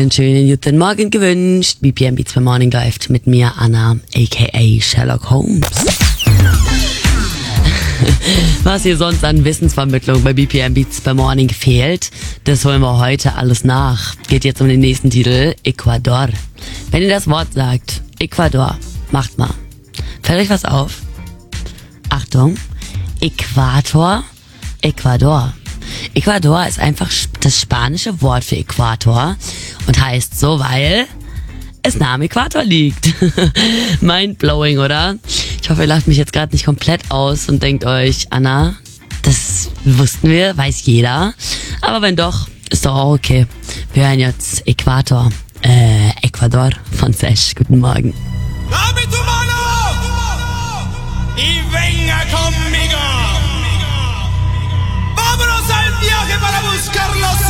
einen schönen guten Morgen gewünscht. BPM Beats per Morning läuft mit mir, Anna, a.k.a. Sherlock Holmes. Was hier sonst an Wissensvermittlung bei BPM Beats per Morning fehlt, das holen wir heute alles nach. Geht jetzt um den nächsten Titel, Ecuador. Wenn ihr das Wort sagt, Ecuador, macht mal. Fällt euch was auf? Achtung, Äquator, Ecuador. Ecuador ist einfach das spanische Wort für Äquator und heißt so, weil es nah am Äquator liegt. Mindblowing, oder? Ich hoffe, ihr lacht mich jetzt gerade nicht komplett aus und denkt euch, Anna, das wussten wir, weiß jeder. Aber wenn doch, ist doch auch okay. Wir hören jetzt Ecuador von Sesh. Guten Morgen. ¡Dame tu mano! Y venga conmigo. ¡Vámonos al viaje para buscar los